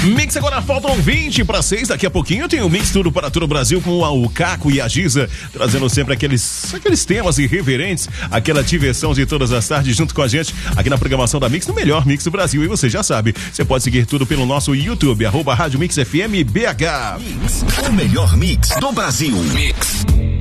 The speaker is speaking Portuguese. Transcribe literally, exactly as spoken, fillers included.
Mix agora, faltam vinte para seis. Daqui a pouquinho tem o Mix Tudo para todo o Brasil com o Caco e a Giza, trazendo sempre aqueles, aqueles temas irreverentes, aquela diversão de todas as tardes junto com a gente aqui na programação da Mix, no melhor Mix do Brasil. E você já sabe, você pode seguir tudo pelo nosso YouTube, arroba Rádio Mix F M B H. Mix, o melhor Mix do Brasil. Mix.